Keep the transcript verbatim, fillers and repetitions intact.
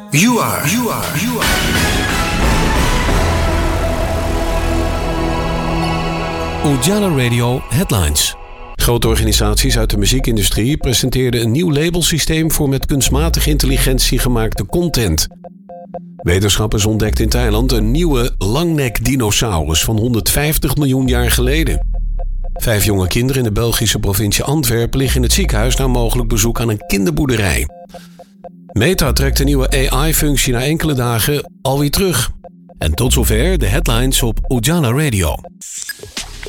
You are, you are, you are. Ujala Radio Headlines. Grote organisaties uit de muziekindustrie presenteerden een nieuw labelsysteem voor met kunstmatige intelligentie gemaakte content. Wetenschappers ontdekten in Thailand een nieuwe langnek-dinosaurus van honderdvijftig miljoen jaar geleden. Vijf jonge kinderen in de Belgische provincie Antwerpen liggen in het ziekenhuis na mogelijk bezoek aan een kinderboerderij. Meta trekt de nieuwe A I-functie na enkele dagen alweer terug. En tot zover de headlines op Ujala Radio.